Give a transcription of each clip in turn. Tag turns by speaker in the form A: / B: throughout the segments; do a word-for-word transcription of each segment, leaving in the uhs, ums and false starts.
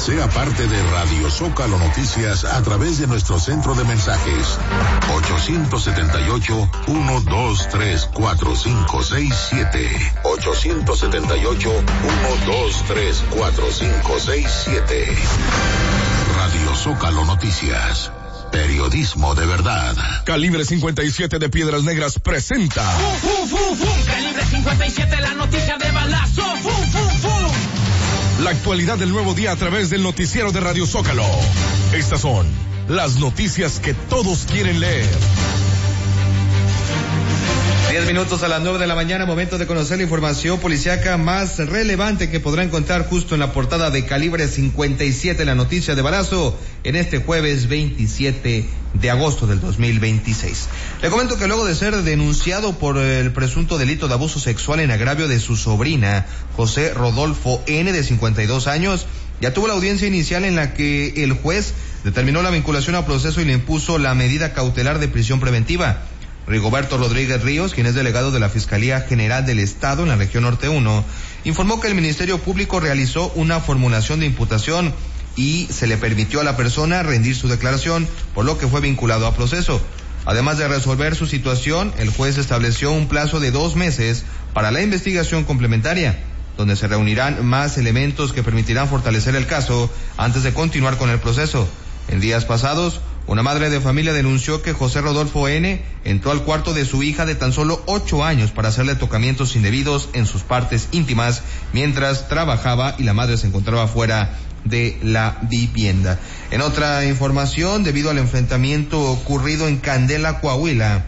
A: Sea parte de Radio Zócalo Noticias a través de nuestro centro de mensajes ocho siete ocho, uno dos tres, cuatro cinco seis siete. ocho siete ocho, uno dos tres, cuatro cinco seis siete. Radio Zócalo Noticias. Periodismo de verdad.
B: Calibre cincuenta y siete de Piedras Negras presenta.
C: ¡Fum, fum, fum, fum! Calibre cincuenta y siete, la noticia de balazo. ¡Fum, fum, fum!
B: La actualidad del nuevo día a través del noticiero de Radio Zócalo. Estas son las noticias que todos quieren leer.
D: Diez minutos a las nueve de la mañana, momento de conocer la información policíaca más relevante que podrá encontrar justo en la portada de Calibre cincuenta y siete, la noticia de balazo, en este jueves veintisiete de agosto del dos mil veintiséis. Le comento que luego de ser denunciado por el presunto delito de abuso sexual en agravio de su sobrina, José Rodolfo N., de cincuenta y dos años, ya tuvo la audiencia inicial en la que el juez determinó la vinculación a proceso y le impuso la medida cautelar de prisión preventiva. Rigoberto Rodríguez Ríos, quien es delegado de la Fiscalía General del Estado en la región Norte uno, informó que el Ministerio Público realizó una formulación de imputación y se le permitió a la persona rendir su declaración, por lo que fue vinculado a proceso. Además de resolver su situación, el juez estableció un plazo de dos meses para la investigación complementaria, donde se reunirán más elementos que permitirán fortalecer el caso antes de continuar con el proceso. En días pasados, una madre de familia denunció que José Rodolfo N. entró al cuarto de su hija de tan solo ocho años para hacerle tocamientos indebidos en sus partes íntimas mientras trabajaba y la madre se encontraba fuera de la vivienda. En otra información, debido al enfrentamiento ocurrido en Candela, Coahuila,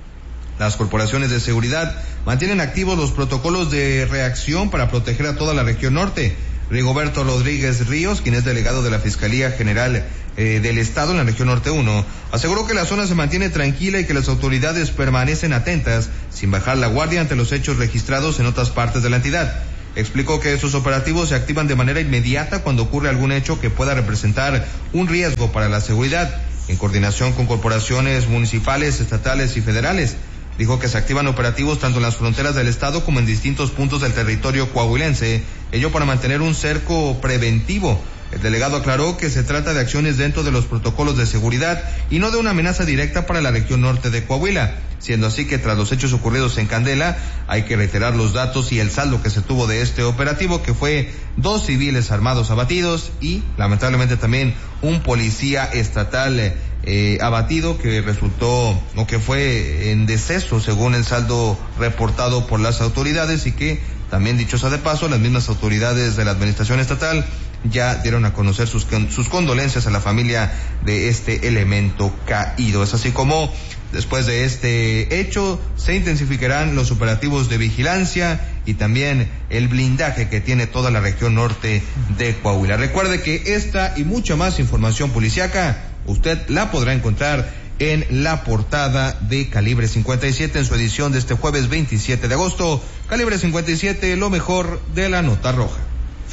D: las corporaciones de seguridad mantienen activos los protocolos de reacción para proteger a toda la región norte. Rigoberto Rodríguez Ríos, quien es delegado de la Fiscalía General eh, del Estado en la región Norte uno, aseguró que la zona se mantiene tranquila y que las autoridades permanecen atentas sin bajar la guardia ante los hechos registrados en otras partes de la entidad. Explicó que estos operativos se activan de manera inmediata cuando ocurre algún hecho que pueda representar un riesgo para la seguridad, en coordinación con corporaciones municipales, estatales y federales. Dijo que se activan operativos tanto en las fronteras del estado como en distintos puntos del territorio coahuilense, ello para mantener un cerco preventivo. El delegado aclaró que se trata de acciones dentro de los protocolos de seguridad y no de una amenaza directa para la región norte de Coahuila, siendo así que tras los hechos ocurridos en Candela, hay que reiterar los datos y el saldo que se tuvo de este operativo, que fue dos civiles armados abatidos y lamentablemente también un policía estatal Eh, abatido, que resultó o que fue en deceso según el saldo reportado por las autoridades, y que también, dicho sea de paso, las mismas autoridades de la administración estatal ya dieron a conocer sus, sus condolencias a la familia de este elemento caído. Es así como después de este hecho se intensificarán los operativos de vigilancia y también el blindaje que tiene toda la región norte de Coahuila. Recuerde que esta y mucha más información policíaca usted la podrá encontrar en la portada de Calibre cincuenta y siete en su edición de este jueves veintisiete de agosto. Calibre cincuenta y siete, lo mejor de la nota roja.